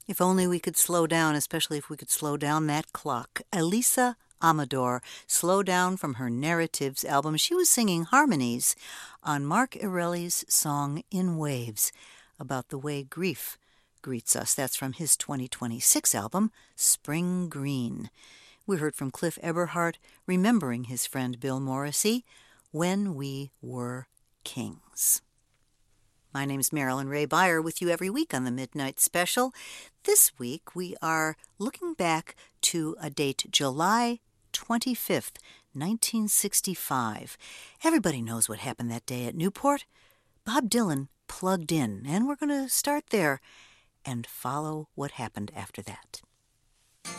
If only we could slow down, especially if we could slow down that clock. Elisa Amador, Slow Down from her Narratives album. She was singing harmonies on Mark Erelli's song In Waves about the way grief greets us. That's from his 2026 album, Spring Green. We heard from Cliff Eberhardt, remembering his friend Bill Morrissey, When We Were Kings. My name's Marilyn Ray Beyer with you every week on the Midnight Special. This week we are looking back to a date, July 25th, 1965. Everybody knows what happened that day at Newport. Bob Dylan plugged in, and we're going to start there and follow what happened after that.